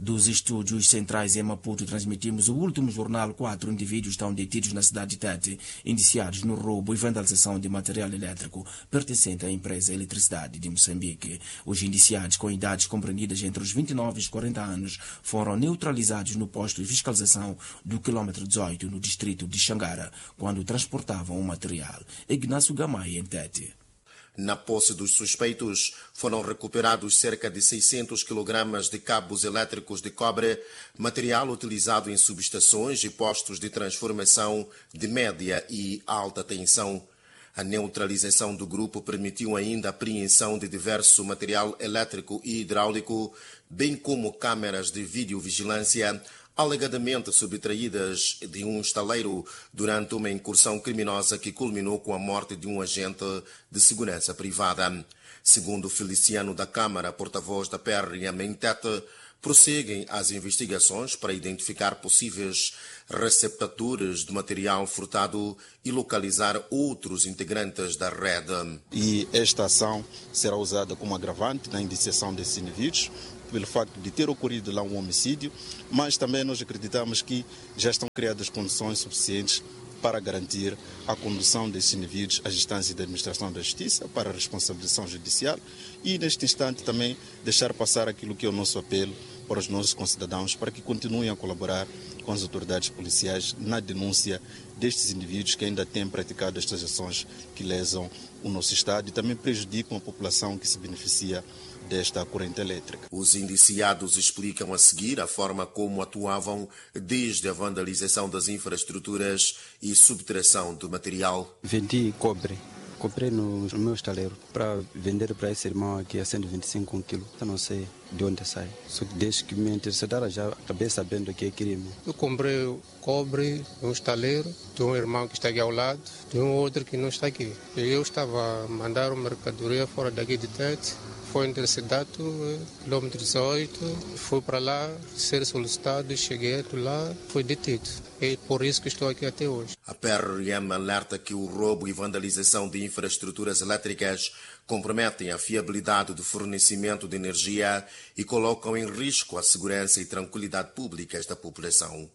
Dos estúdios centrais em Maputo transmitimos o último jornal. 4 indivíduos estão detidos na cidade de Tete, indiciados no roubo e vandalização de material elétrico pertencente à empresa Eletricidade de Moçambique. Os indiciados, com idades compreendidas entre os 29 e os 40 anos, foram neutralizados no posto de fiscalização do quilômetro 18, no distrito de Xangara, quando transportavam o material. Ignácio Gamay, em Tete. Na posse dos suspeitos, foram recuperados cerca de 600 kg de cabos elétricos de cobre, material utilizado em subestações e postos de transformação de média e alta tensão. A neutralização do grupo permitiu ainda a apreensão de diverso material elétrico e hidráulico, bem como câmaras de videovigilância, alegadamente subtraídas de um estaleiro durante uma incursão criminosa que culminou com a morte de um agente de segurança privada. Segundo Feliciano da Câmara, porta-voz da PRM em Tete, prosseguem as investigações para identificar possíveis receptadores de material furtado e localizar outros integrantes da rede. E esta ação será usada como agravante na indiciação desses indivíduos, pelo facto de ter ocorrido lá um homicídio, mas também nós acreditamos que já estão criadas condições suficientes para garantir a condução desses indivíduos às instâncias da administração da justiça para a responsabilização judicial e, neste instante, também deixar passar aquilo que é o nosso apelo para os nossos concidadãos para que continuem a colaborar com as autoridades policiais na denúncia destes indivíduos que ainda têm praticado estas ações que lesam o nosso Estado e também prejudicam a população que se beneficia desta corrente elétrica. Os indiciados explicam a seguir a forma como atuavam desde a vandalização das infraestruturas e subtração do material. Vendi cobre. Comprei no meu estaleiro para vender para esse irmão aqui a 125 um quilo. Eu não sei de onde sai. Só que desde que me interessaram já acabei sabendo que é crime. Eu comprei cobre no estaleiro de um irmão que está aqui ao lado, de um outro que não está aqui. Eu estava a mandar uma mercadoria fora daqui de Tete. Foi interceptado, quilômetro 18, fui para lá, ser solicitado, cheguei lá, fui detido. É por isso que estou aqui até hoje. A PRM alerta que o roubo e vandalização de infraestruturas elétricas comprometem a fiabilidade do fornecimento de energia e colocam em risco a segurança e tranquilidade públicas da população.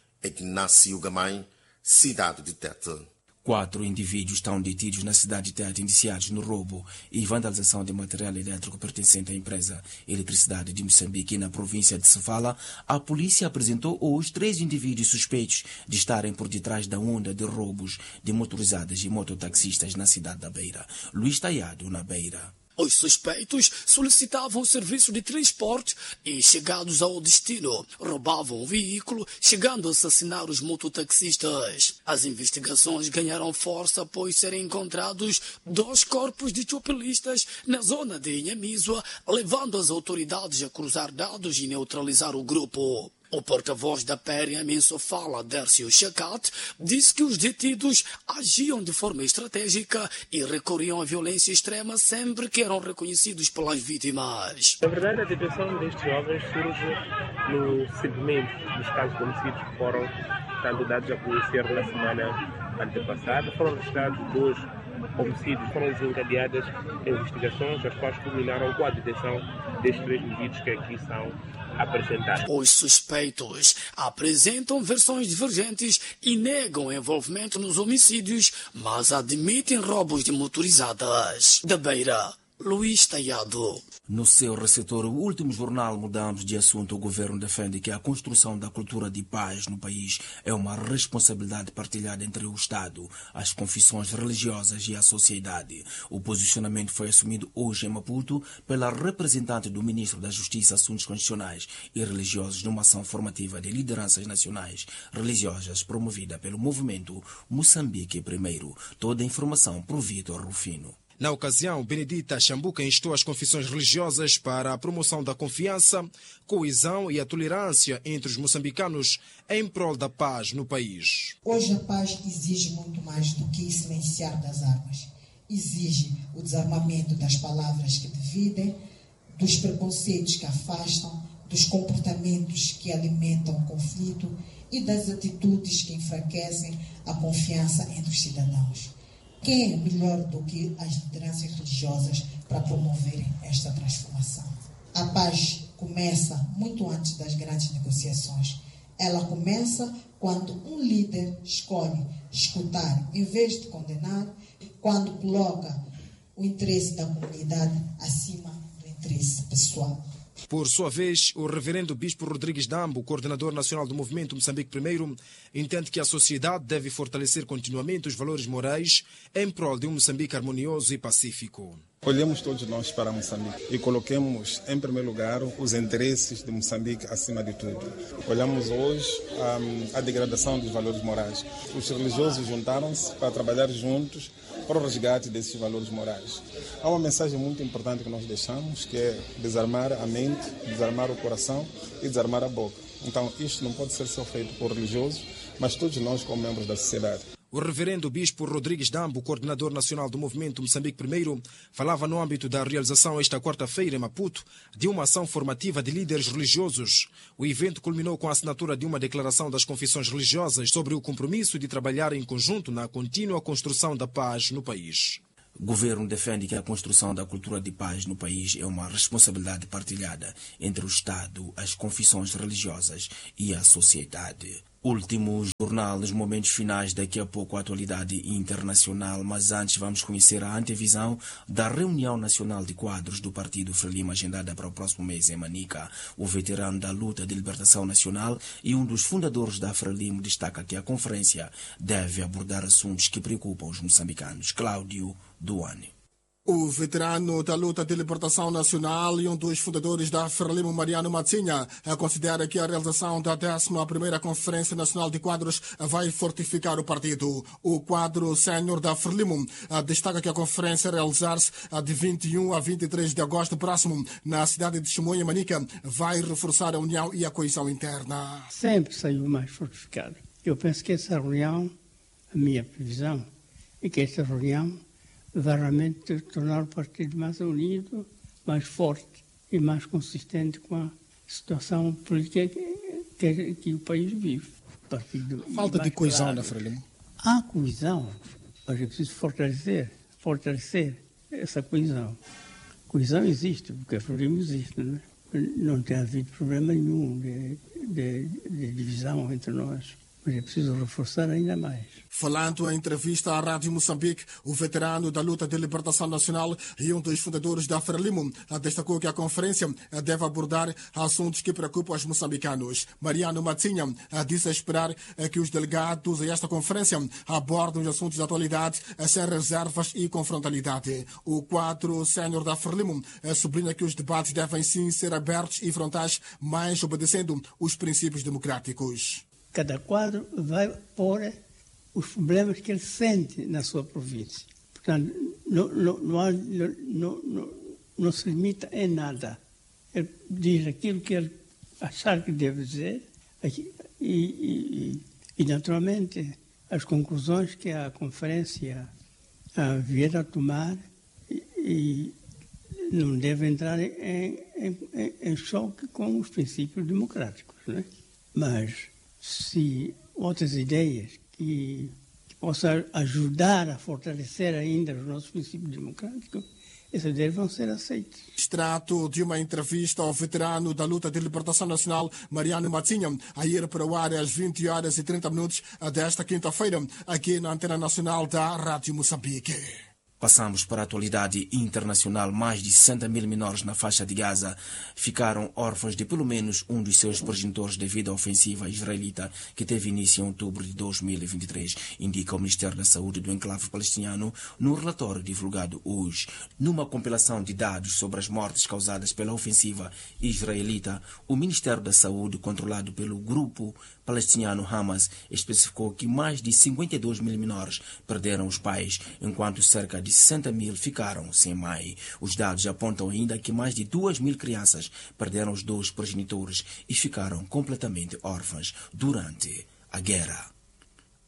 Ignácio Gamay, cidade de Tete. 4 indivíduos estão detidos na cidade de Tete, indiciados no roubo e vandalização de material elétrico pertencente à empresa Eletricidade de Moçambique. Na província de Sofala, a polícia apresentou hoje 3 indivíduos suspeitos de estarem por detrás da onda de roubos de motorizadas e mototaxistas na cidade da Beira. Luís Taiado, na Beira. Os suspeitos solicitavam serviço de transporte e, chegados ao destino, roubavam o veículo, chegando a assassinar os mototaxistas. As investigações ganharam força após serem encontrados 2 corpos de chopelistas na zona de Inhamizua, levando as autoridades a cruzar dados e neutralizar o grupo. O porta-voz da PRM em Sofala, Dércio Chacat, disse que os detidos agiam de forma estratégica e recorriam à violência extrema sempre que eram reconhecidos pelas vítimas. Na verdade, a detenção destes jovens surge no seguimento dos casos de homicídios que foram sendo dados a conhecer na semana antepassada. Foram registrados 2 homicídios, foram desencadeadas investigações, as quais culminaram com a detenção destes 3 indivíduos que aqui são apresentados. Os suspeitos apresentam versões divergentes e negam envolvimento nos homicídios, mas admitem roubos de motorizadas. Da Beira, Luís Taiado. No seu receptor, o último jornal, mudamos de assunto. O governo defende que a construção da cultura de paz no país é uma responsabilidade partilhada entre o Estado, as confissões religiosas e a sociedade. O posicionamento foi assumido hoje em Maputo pela representante do ministro da Justiça, Assuntos Constitucionais e Religiosos numa ação formativa de lideranças nacionais religiosas promovida pelo movimento Moçambique Primeiro. Toda a informação por Vitor Rufino. Na ocasião, Benedita Chambuca instou as confissões religiosas para a promoção da confiança, coesão e a tolerância entre os moçambicanos em prol da paz no país. Hoje a paz exige muito mais do que silenciar das armas. Exige o desarmamento das palavras que dividem, dos preconceitos que afastam, dos comportamentos que alimentam o conflito e das atitudes que enfraquecem a confiança entre os cidadãos. Quem é melhor do que as lideranças religiosas para promoverem esta transformação? A paz começa muito antes das grandes negociações. Ela começa quando um líder escolhe escutar em vez de condenar, quando coloca o interesse da comunidade acima do interesse pessoal. Por sua vez, o reverendo Bispo Rodrigues Dambo, coordenador nacional do movimento Moçambique I, entende que a sociedade deve fortalecer continuamente os valores morais em prol de um Moçambique harmonioso e pacífico. Olhemos todos nós para Moçambique e coloquemos em primeiro lugar os interesses de Moçambique acima de tudo. Olhamos hoje a degradação dos valores morais. Os religiosos juntaram-se para trabalhar juntos para o resgate desses valores morais. Há uma mensagem muito importante que nós deixamos, que é desarmar a mente, desarmar o coração e desarmar a boca. Então, isto não pode ser só feito por religiosos, mas todos nós como membros da sociedade. O reverendo Bispo Rodrigues Dambo, coordenador nacional do movimento Moçambique I, falava no âmbito da realização esta quarta-feira em Maputo de uma ação formativa de líderes religiosos. O evento culminou com a assinatura de uma declaração das confissões religiosas sobre o compromisso de trabalhar em conjunto na contínua construção da paz no país. O governo defende que a construção da cultura de paz no país é uma responsabilidade partilhada entre o Estado, as confissões religiosas e a sociedade. Último jornal, nos momentos finais, daqui a pouco a atualidade internacional, mas antes vamos conhecer a antevisão da reunião nacional de quadros do Partido Frelimo agendada para o próximo mês em Manica. O veterano da luta de libertação nacional e um dos fundadores da Frelimo destaca que a conferência deve abordar assuntos que preocupam os moçambicanos. Cláudio Duane. O veterano da luta de libertação nacional e um dos fundadores da Frelimo, Mariano Matsinha, considera que a realização da 11ª Conferência Nacional de Quadros vai fortificar o partido. O quadro sénior da Frelimo destaca que a conferência a realizar-se de 21 a 23 de agosto próximo na cidade de Chimoio, Manica, vai reforçar a união e a coesão interna. Sempre saiu mais fortificado. Eu penso que essa reunião, a minha previsão, é que essa reunião vai realmente tornar o partido mais unido, mais forte e mais consistente com a situação política que o país vive. Falta de coesão na Frelimo? Há coesão, mas é preciso fortalecer essa coesão. Coesão existe, porque a Frelimo existe, não é? Não tem havido problema nenhum de divisão entre nós. Mas é preciso reforçar ainda mais. Falando em entrevista à Rádio Moçambique, o veterano da luta de libertação nacional e um dos fundadores da Frelimo destacou que a conferência deve abordar assuntos que preocupam os moçambicanos. Mariano Matsinha disse esperar que os delegados a esta conferência abordem os assuntos de atualidade sem reservas e confrontalidade. O quadro sénior da Frelimo sublinha que os debates devem sim ser abertos e frontais, mas obedecendo os princípios democráticos. Cada quadro vai pôr os problemas que ele sente na sua província. Portanto, não se limita em nada. Ele diz aquilo que ele achar que deve dizer e naturalmente, as conclusões que a conferência vier a tomar e não deve entrar em choque com os princípios democráticos, não é? Mas se outras ideias que possam ajudar a fortalecer ainda os nossos princípios democráticos, essas ideias vão ser aceitas. Extrato de uma entrevista ao veterano da luta de libertação nacional, Mariano Matsinha, a ir para o ar às 20h30 desta quinta-feira, aqui na Antena Nacional da Rádio Moçambique. Passamos para a atualidade internacional. Mais de 60 mil menores na faixa de Gaza ficaram órfãos de pelo menos um dos seus progenitores devido à ofensiva israelita que teve início em outubro de 2023, indica o Ministério da Saúde do enclave palestiniano no relatório divulgado hoje. Numa compilação de dados sobre as mortes causadas pela ofensiva israelita, o Ministério da Saúde, controlado pelo grupo palestiniano Hamas, especificou que mais de 52 mil menores perderam os pais, enquanto cerca de 60 mil ficaram sem mãe. Os dados apontam ainda que mais de 2 mil crianças perderam os dois progenitores e ficaram completamente órfãs durante a guerra.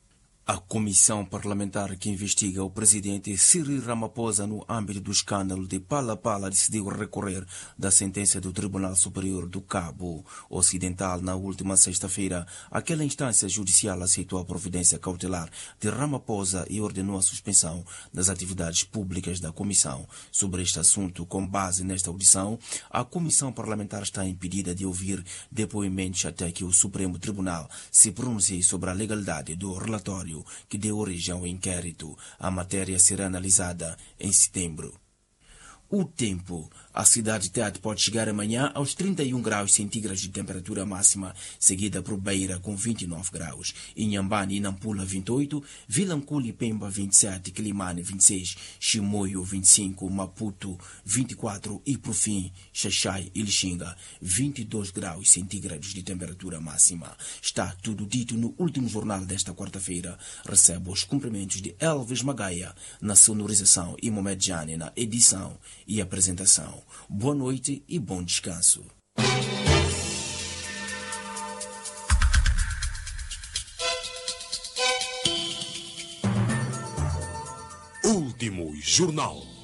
A comissão parlamentar que investiga o presidente Cyril Ramaphosa no âmbito do escândalo de Pala-Pala decidiu recorrer da sentença do Tribunal Superior do Cabo Ocidental na última sexta-feira. Aquela instância judicial aceitou a providência cautelar de Ramaphosa e ordenou a suspensão das atividades públicas da comissão. Sobre este assunto, com base nesta audição, a comissão parlamentar está impedida de ouvir depoimentos até que o Supremo Tribunal se pronuncie sobre a legalidade do relatório que deu origem ao inquérito. A matéria será analisada em setembro. O tempo. A cidade de Tete pode chegar amanhã aos 31 graus centígrados de temperatura máxima, seguida por Beira com 29 graus, Inhambane e Nampula 28, Vilanculo e Pemba 27, Quilimane 26, Chimoio 25, Maputo 24 e, por fim, Xaxai e Lixinga 22 graus centígrados de temperatura máxima. Está tudo dito no último jornal desta quarta-feira. Recebo os cumprimentos de Elvis Magaia na sonorização e Mohamed Jani na edição e apresentação. Boa noite e bom descanso. Último jornal.